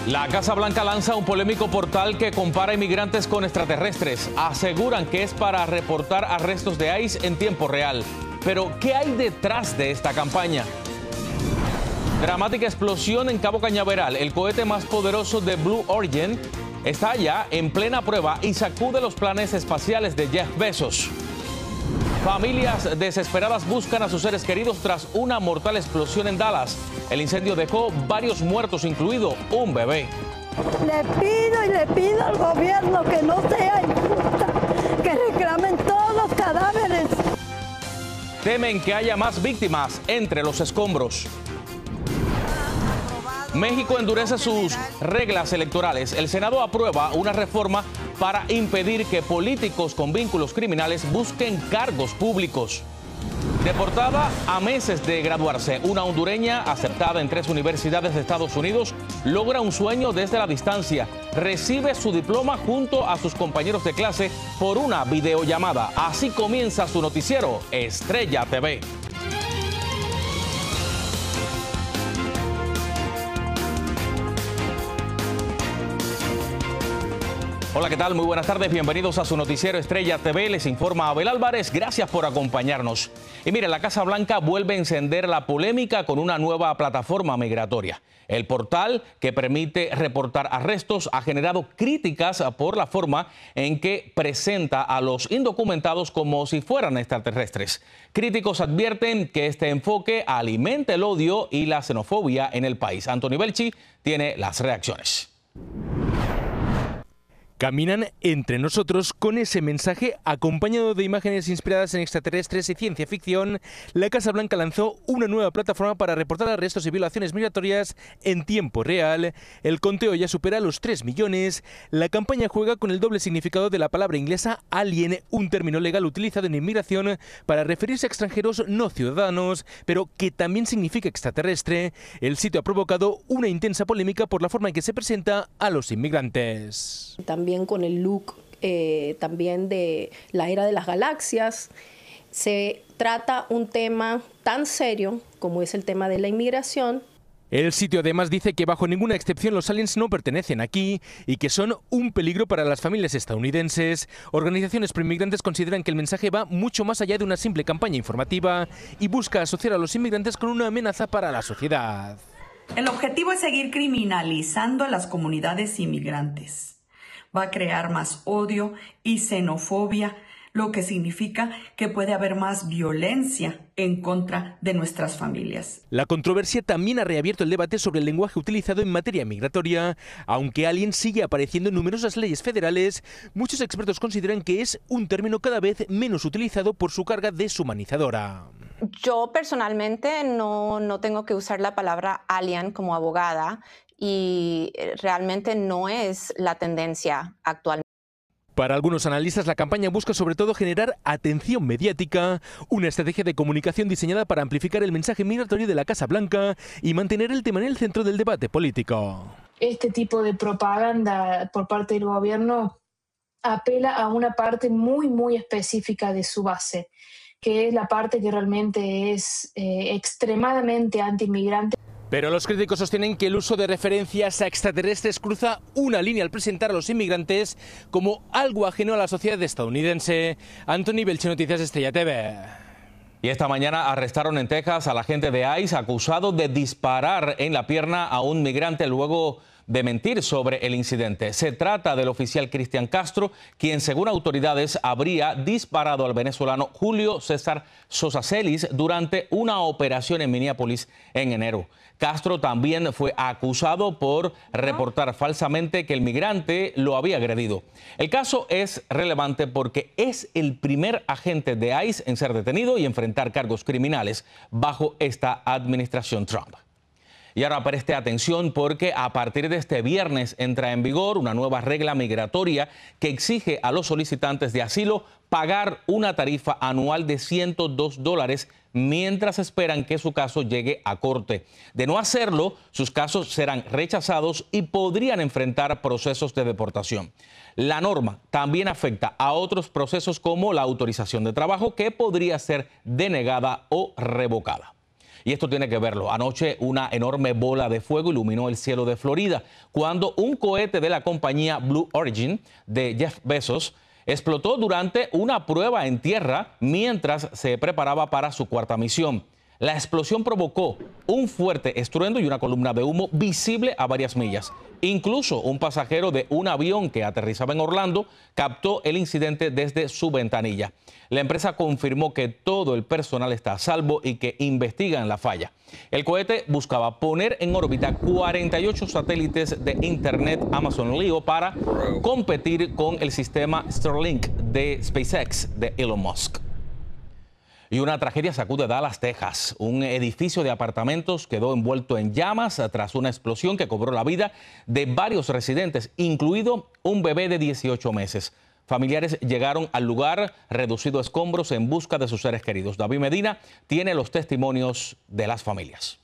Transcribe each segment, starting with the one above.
La Casa Blanca lanza un polémico portal que compara inmigrantes con extraterrestres. Aseguran que es para reportar arrestos de ICE en tiempo real. Pero, ¿qué hay detrás de esta campaña? Dramática explosión en Cabo Cañaveral. El cohete más poderoso de Blue Origin está ya en plena prueba y sacude los planes espaciales de Jeff Bezos. Familias desesperadas buscan a sus seres queridos tras una mortal explosión en Dallas. El incendio dejó varios muertos, incluido un bebé. Le pido al gobierno que no sea injusta, que reclamen todos los cadáveres. Temen que haya más víctimas entre los escombros. México endurece sus reglas electorales. El Senado aprueba una reforma para impedir que políticos con vínculos criminales busquen cargos públicos. Deportada a meses de graduarse, una hondureña aceptada en 3 universidades de Estados Unidos logra un sueño desde la distancia. Recibe su diploma junto a sus compañeros de clase por una videollamada. Así comienza su noticiero Estrella TV. Hola, ¿qué tal? Muy buenas tardes, bienvenidos a su noticiero Estrella TV. Les informa Abel Álvarez, gracias por acompañarnos. Y mire, la Casa Blanca vuelve a encender la polémica con una nueva plataforma migratoria. El portal que permite reportar arrestos ha generado críticas por la forma en que presenta a los indocumentados como si fueran extraterrestres. Críticos advierten que este enfoque alimenta el odio y la xenofobia en el país. Anthony Belchi tiene las reacciones. Caminan entre nosotros con ese mensaje acompañado de imágenes inspiradas en extraterrestres y ciencia ficción. La Casa Blanca lanzó una nueva plataforma para reportar arrestos y violaciones migratorias en tiempo real. El conteo ya supera los 3 millones. La campaña juega con el doble significado de la palabra inglesa alien, un término legal utilizado en inmigración para referirse a extranjeros no ciudadanos, pero que también significa extraterrestre. El sitio ha provocado una intensa polémica por la forma en que se presenta a los inmigrantes. También con el look también de la era de las galaxias. Se trata un tema tan serio como es el tema de la inmigración. El sitio además dice que bajo ninguna excepción los aliens no pertenecen aquí y que son un peligro para las familias estadounidenses. Organizaciones proinmigrantes consideran que el mensaje va mucho más allá de una simple campaña informativa y busca asociar a los inmigrantes con una amenaza para la sociedad. El objetivo es seguir criminalizando a las comunidades inmigrantes. Va a crear más odio y xenofobia, lo que significa que puede haber más violencia en contra de nuestras familias. La controversia también ha reabierto el debate sobre el lenguaje utilizado en materia migratoria. Aunque alien sigue apareciendo en numerosas leyes federales, muchos expertos consideran que es un término cada vez menos utilizado por su carga deshumanizadora. Yo personalmente no tengo que usar la palabra alien como abogada y realmente no es la tendencia actual. Para algunos analistas, la campaña busca sobre todo generar atención mediática, una estrategia de comunicación diseñada para amplificar el mensaje migratorio de la Casa Blanca y mantener el tema en el centro del debate político. Este tipo de propaganda por parte del gobierno apela a una parte muy específica de su base, que es la parte que realmente es extremadamente anti-inmigrante. Pero los críticos sostienen que el uso de referencias a extraterrestres cruza una línea al presentar a los inmigrantes como algo ajeno a la sociedad estadounidense. Anthony Belchi, Noticias Estrella TV. Y esta mañana arrestaron en Texas al agente de ICE acusado de disparar en la pierna a un migrante luego de mentir sobre el incidente. Se trata del oficial Cristian Castro, quien según autoridades habría disparado al venezolano Julio César Sosa Celis durante una operación en Minneapolis en enero. Castro también fue acusado por reportar falsamente que el migrante lo había agredido. El caso es relevante porque es el primer agente de ICE en ser detenido y enfrentar cargos criminales bajo esta administración Trump. Y ahora preste atención porque a partir de este viernes entra en vigor una nueva regla migratoria que exige a los solicitantes de asilo pagar una tarifa anual de $102 mientras esperan que su caso llegue a corte. De no hacerlo, sus casos serán rechazados y podrían enfrentar procesos de deportación. La norma también afecta a otros procesos como la autorización de trabajo que podría ser denegada o revocada. Y esto tiene que verlo. Anoche una enorme bola de fuego iluminó el cielo de Florida cuando un cohete de la compañía Blue Origin de Jeff Bezos explotó durante una prueba en tierra mientras se preparaba para su cuarta misión. La explosión provocó un fuerte estruendo y una columna de humo visible a varias millas. Incluso un pasajero de un avión que aterrizaba en Orlando captó el incidente desde su ventanilla. La empresa confirmó que todo el personal está a salvo y que investigan la falla. El cohete buscaba poner en órbita 48 satélites de Internet Amazon Leo para competir con el sistema Starlink de SpaceX de Elon Musk. Y una tragedia sacude Dallas, Texas. Un edificio de apartamentos quedó envuelto en llamas tras una explosión que cobró la vida de varios residentes, incluido un bebé de 18 meses. Familiares llegaron al lugar reducido a escombros en busca de sus seres queridos. David Medina tiene los testimonios de las familias.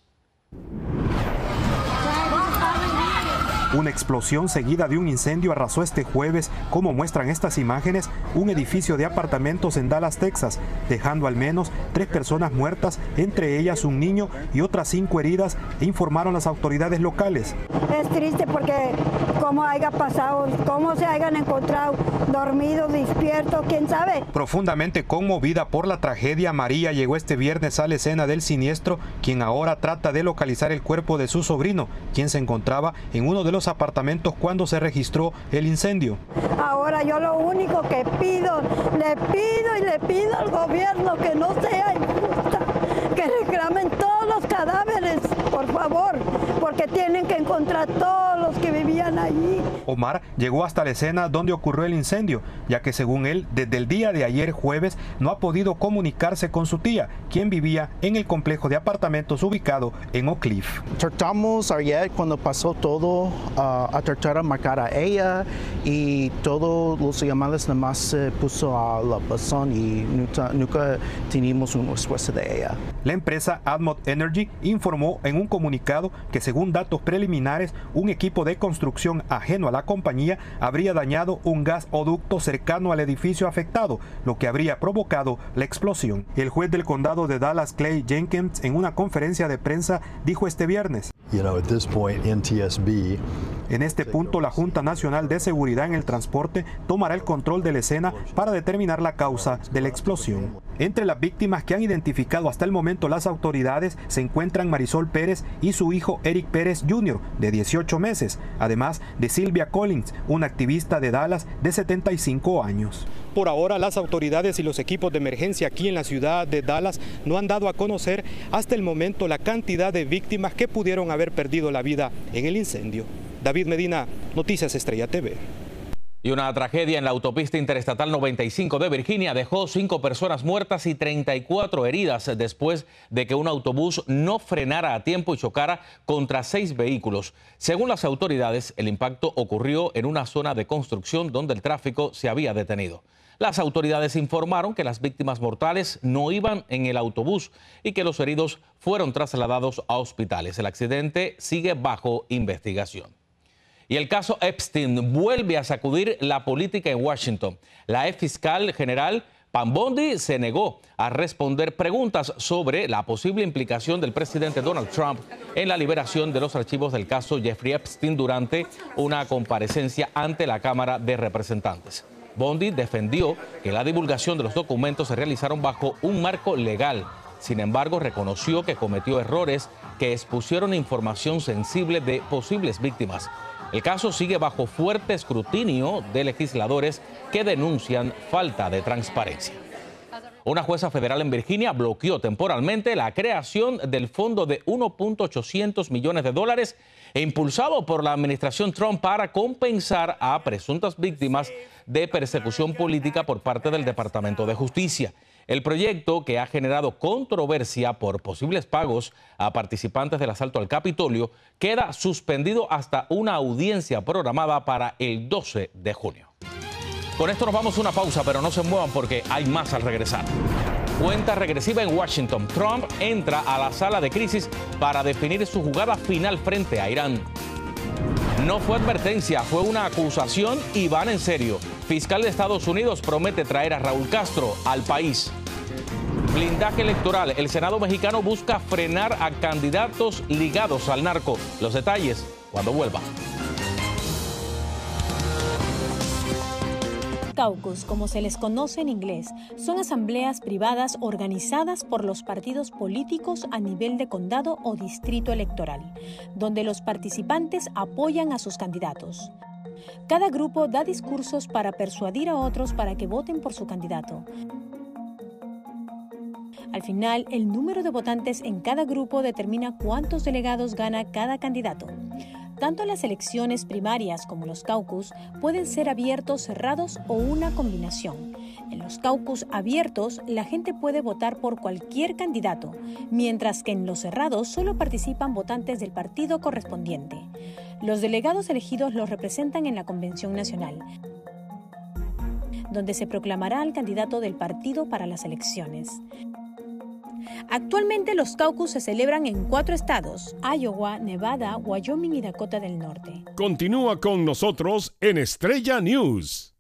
Una explosión seguida de un incendio arrasó este jueves, como muestran estas imágenes, un edificio de apartamentos en Dallas, Texas, dejando al menos 3 personas muertas, entre ellas un niño y otras 5 heridas, informaron las autoridades locales. Es triste porque cómo haya pasado, cómo se hayan encontrado dormidos, despiertos, quién sabe. Profundamente conmovida por la tragedia, María llegó este viernes a la escena del siniestro, quien ahora trata de localizar el cuerpo de su sobrino, quien se encontraba en uno de los apartamentos cuando se registró el incendio. Ahora yo lo único que pido, le pido al gobierno que no sea injusta, que reclamen todos los cadáveres, por favor, porque tienen que encontrar todos los que vivían allí. Omar llegó hasta la escena donde ocurrió el incendio, ya que según él, desde el día de ayer jueves no ha podido comunicarse con su tía, quien vivía en el complejo de apartamentos ubicado en Oak Cliff. Tratamos ayer cuando pasó todo a tratar de marcar a ella y todos los llamadas nada más se puso a la buzón y nunca teníamos una respuesta de ella. La empresa Admod Energy informó en un comunicado que según datos preliminares, un equipo de construcción ajeno a la compañía habría dañado un gasoducto cercano al edificio afectado, lo que habría provocado la explosión. El juez del condado de Dallas, Clay Jenkins, en una conferencia de prensa dijo este viernes: en este punto, la Junta Nacional de Seguridad en el Transporte tomará el control de la escena para determinar la causa de la explosión. Entre las víctimas que han identificado hasta el momento las autoridades se encuentran Marisol Pérez y su hijo Eric Pérez Jr., de 18 meses, además de Sylvia Collins, una activista de Dallas de 75 años. Por ahora, las autoridades y los equipos de emergencia aquí en la ciudad de Dallas no han dado a conocer hasta el momento la cantidad de víctimas que pudieron haber perdido la vida en el incendio. David Medina, Noticias Estrella TV. Y una tragedia en la autopista interestatal 95 de Virginia dejó 5 personas muertas y 34 heridas después de que un autobús no frenara a tiempo y chocara contra 6 vehículos. Según las autoridades, el impacto ocurrió en una zona de construcción donde el tráfico se había detenido. Las autoridades informaron que las víctimas mortales no iban en el autobús y que los heridos fueron trasladados a hospitales. El accidente sigue bajo investigación. Y el caso Epstein vuelve a sacudir la política en Washington. La ex fiscal general Pam Bondi se negó a responder preguntas sobre la posible implicación del presidente Donald Trump en la liberación de los archivos del caso Jeffrey Epstein durante una comparecencia ante la Cámara de Representantes. Bondi defendió que la divulgación de los documentos se realizaron bajo un marco legal. Sin embargo, reconoció que cometió errores que expusieron información sensible de posibles víctimas. El caso sigue bajo fuerte escrutinio de legisladores que denuncian falta de transparencia. Una jueza federal en Virginia bloqueó temporalmente la creación del fondo de $1.800 millones impulsado por la administración Trump para compensar a presuntas víctimas de persecución política por parte del Departamento de Justicia. El proyecto, que ha generado controversia por posibles pagos a participantes del asalto al Capitolio, queda suspendido hasta una audiencia programada para el 12 de junio. Con esto nos vamos a una pausa, pero no se muevan porque hay más al regresar. Cuenta regresiva en Washington. Trump entra a la sala de crisis para definir su jugada final frente a Irán. No fue advertencia, fue una acusación y van en serio. Fiscal de Estados Unidos promete traer a Raúl Castro al país. Blindaje electoral. El Senado mexicano busca frenar a candidatos ligados al narco. Los detalles cuando vuelva. Caucus, como se les conoce en inglés, son asambleas privadas organizadas por los partidos políticos a nivel de condado o distrito electoral, donde los participantes apoyan a sus candidatos. Cada grupo da discursos para persuadir a otros para que voten por su candidato. Al final, el número de votantes en cada grupo determina cuántos delegados gana cada candidato. Tanto las elecciones primarias como los caucus pueden ser abiertos, cerrados o una combinación. En los caucus abiertos, la gente puede votar por cualquier candidato, mientras que en los cerrados solo participan votantes del partido correspondiente. Los delegados elegidos los representan en la Convención Nacional, donde se proclamará al candidato del partido para las elecciones. Actualmente los caucus se celebran en 4 estados: Iowa, Nevada, Wyoming y Dakota del Norte. Continúa con nosotros en Estrella News.